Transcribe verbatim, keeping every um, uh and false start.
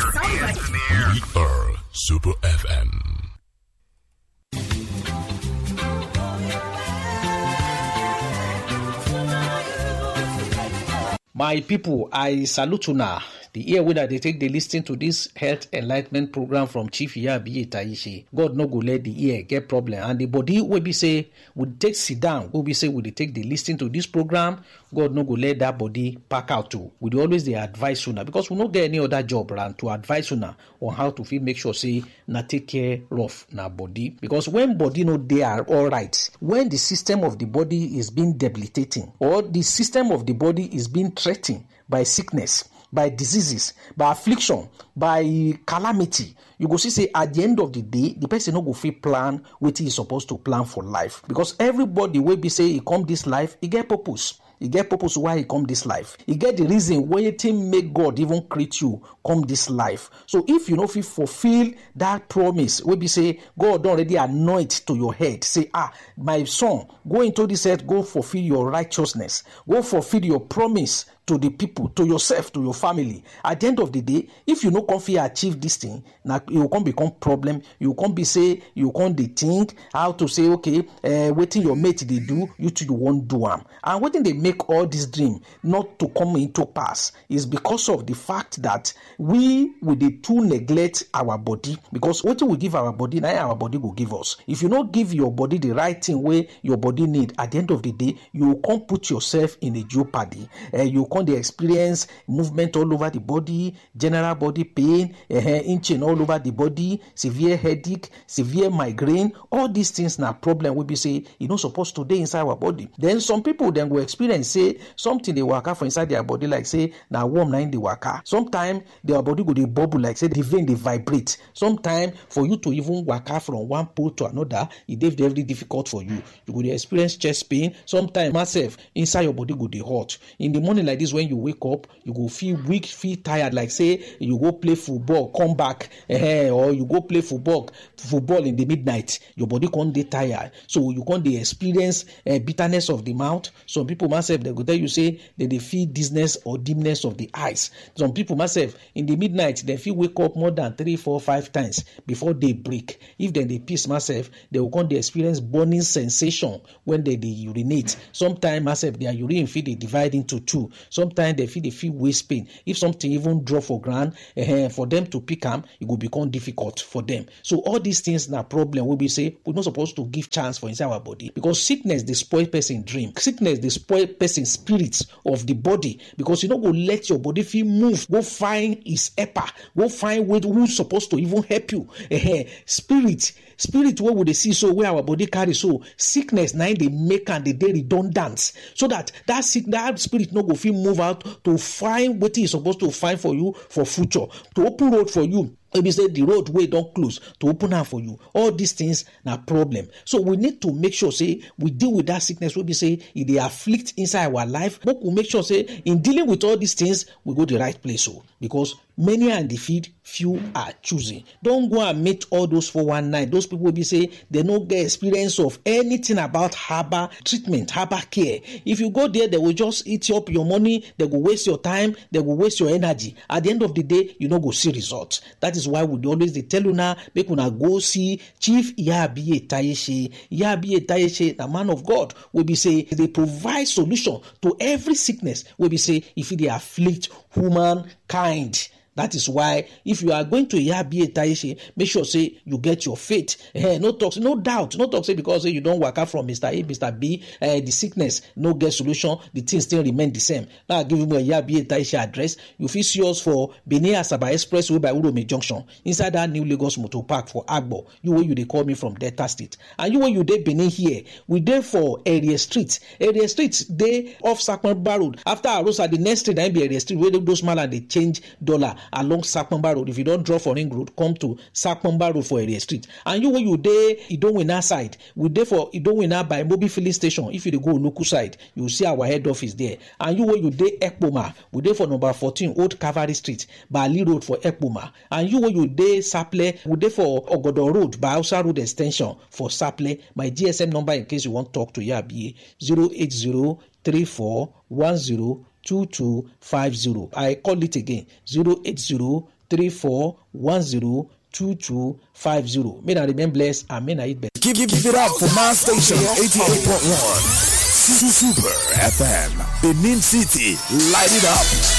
We are Super F M. My people, I salute you now. The ear whether they take the listen to this health enlightenment program from Chief Iyabiye Taishe. God no go let the ear get problem. And the body will be say, we take sit down, will be say, we take the listen to this program. God no go let that body pack out too. We always the advise you now because we don't get any other job around to advise you now on how to feel, make sure say, na take care of na body. Because when body no they are all right, when the system of the body is being debilitating or the system of the body is being threatened by sickness, by diseases, by affliction, by calamity, you go see say at the end of the day, the person no go fit plan what he is supposed to plan for life. Because everybody will be say he come this life, he get purpose. He get purpose why he come this life. He get the reason why it make God even create you come this life. So if you know if you fulfill that promise, we be say God already anoint to your head. Say, ah, my son, go into this earth, go fulfill your righteousness, go fulfill your promise to the people, to yourself, to your family. At the end of the day, if you no come fit achieve this thing, now you can't become problem. You can't be say you can't dey think how to say okay, uh, waiting your mate they do, you too you won't do them. And waiting they make all this dream not to come into pass is because of the fact that we will dey too neglect our body. Because what we give our body, now our body will give us. If you not give your body the right thing where your body need, at the end of the day, you can't put yourself in a jeopardy. Uh, you They experience movement all over the body, general body pain, uh, inching all over the body, severe headache, severe migraine. All these things na problem. We be say you not supposed to dey inside our body. Then some people then will experience say something they waka for inside their body like say na warm na in the waka. Sometimes their body go dey bubble like say the vein they vibrate. Sometimes for you to even waka from one pole to another, it dey very difficult for you. You go dey experience chest pain. Sometimes myself inside your body go dey hot. In the morning like this, when you wake up, you go feel weak, feel tired, like say you go play football, come back, eh, or you go play football, football in the midnight, your body can't dey tired, so you can't dey experience uh, bitterness of the mouth. Some people myself they go tell you say that they feel dizziness or dimness of the eyes. Some people myself in the midnight they feel wake up more than three, four, five times before they break. If then they piss myself, they will can't dey experience burning sensation when they, they urinate. Sometimes myself their urine feel they divide into two. Sometimes they feel they feel waist pain. If something even drop for ground, uh, for them to pick them, it will become difficult for them. So all these things na problem. We be say we're not supposed to give chance for inside our body because sickness they spoil person dream. Sickness they spoil person spirits of the body because you don't go let your body feel move. Go find his helper. Go find what who's supposed to even help you. Uh, spirit, spirit. What would they see? So where our body carry so sickness now they make and they dey redundant so that that sick that spirit no go feel move out to find what is supposed to find for you for future, to open road for you. Maybe say the road way don't close to open up for you. All these things na problem. So we need to make sure say we deal with that sickness. We be say if they afflict inside our life, but we make sure say in dealing with all these things we go the right place. So because many are in the field, few are choosing. Don't go and meet all those four one nine. Those people will be say they don't get experience of anything about herbal treatment, herbal care. If you go there, they will just eat up your money. They will waste your time. They will waste your energy. At the end of the day, you don't go see results. That is why we always they tell you now, make una go see Chief Iyabiye Taishe. Iyabiye Taishe, the man of God, will be say they provide solution to every sickness. Will be say if they afflict humankind. That is why if you are going to Iyabiye Taishe, make sure say you get your faith. Eh, no talk, no doubt, no talk say because say you don't work out from Mister A, Mister B, eh, the sickness no get solution, the things still remain the same. Now I give you a Iyabiye Taishe address. You feel see us for Benin Asaba Expressway by Urome Junction, inside that new Lagos Motor Park for Agbo. You where you they call me from Delta State, and you where you dey Benin here. We dey for Area Street. Area Street they off Sakmamba Road. After Arosa, the next street I be Area Street where those man and they change dollar. Along Sakmamba Road. If you don't draw for Ring Road, come to Sakmamba Road for Area Street. And you when you there, you don't win that side. We there for you don't win that by Mobi Filling Station. If you dey go local side, you see our head office there. And you when you there Ekpoma, we there for number fourteen Old Cavalry Street, Bali Road for Ekpoma. And you when you there Saple, we there for Ogodo Road by Hausa Road Extension for Saple. My G S M number in case you want to talk to Iyabiye zero eight zero three four one zero two two five zero. I call it again zero eight zero three four one zero two two five zero. May I remain blessed and may I eat best. Give, give, give it up for my station, eighty-eight point one. Super F M, Benin City, light it up.